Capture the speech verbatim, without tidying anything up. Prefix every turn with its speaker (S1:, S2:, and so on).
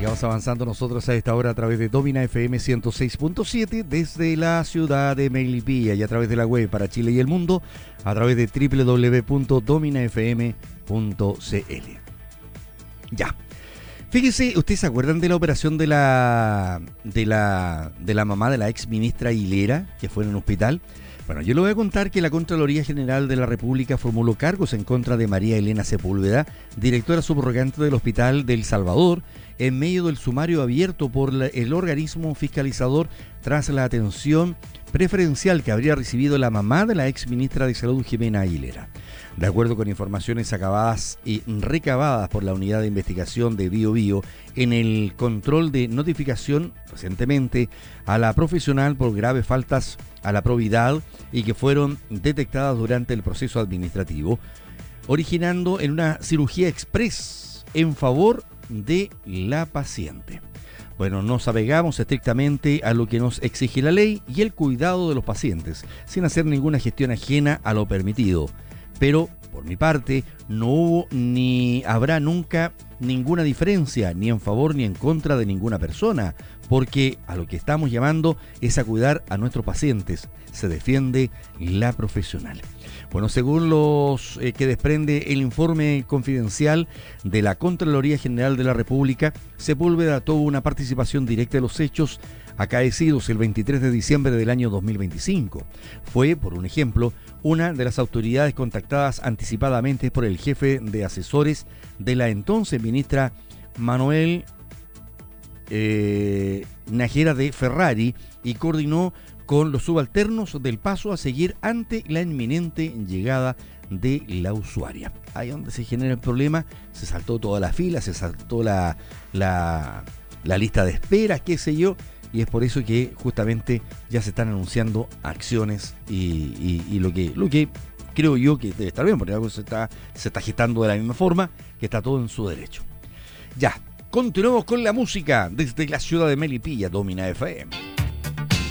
S1: Sigamos avanzando nosotros a esta hora a través de Domina F M ciento seis punto siete desde la ciudad de Melipilla y a través de la web para Chile y el mundo a través de doble u doble u doble u punto domina f m punto c l. Ya. Fíjese, ¿ustedes se acuerdan de la operación de la de la de la mamá de la ex ministra Hilera que fue en un hospital? Bueno, yo le voy a contar que la Contraloría General de la República formuló cargos en contra de María Elena Sepúlveda, directora subrogante del Hospital del Salvador, en medio del sumario abierto por la, el organismo fiscalizador tras la atención preferencial que habría recibido la mamá de la ex ministra de Salud, Jimena Aguilera. De acuerdo con informaciones acabadas y recabadas por la Unidad de Investigación de Bio Bio, en el control de notificación recientemente a la profesional por graves faltas a la probidad y que fueron detectadas durante el proceso administrativo, originando en una cirugía express en favor de la paciente. Bueno, nos apegamos estrictamente a lo que nos exige la ley y el cuidado de los pacientes, sin hacer ninguna gestión ajena a lo permitido. Pero, por mi parte, no hubo ni habrá nunca ninguna diferencia, ni en favor ni en contra de ninguna persona, porque a lo que estamos llamando es a cuidar a nuestros pacientes. Se defiende la profesional. Bueno, según los eh, que desprende el informe confidencial de la Contraloría General de la República, Sepúlveda tuvo una participación directa en los hechos acaecidos el veintitrés de diciembre del año dos mil veinticinco. Fue, por un ejemplo, una de las autoridades contactadas anticipadamente por el jefe de asesores de la entonces ministra Manuel eh, Nájera de Ferrari y coordinó con los subalternos del paso a seguir ante la inminente llegada de la usuaria. Ahí donde se genera el problema, se saltó toda la fila, se saltó la, la, la lista de espera, qué sé yo, y es por eso que justamente ya se están anunciando acciones y, y, y lo que lo que creo yo que debe estar bien, porque algo se está, se está gestando de la misma forma, que está todo en su derecho. Ya, continuamos con la música desde la ciudad de Melipilla, Domina F M.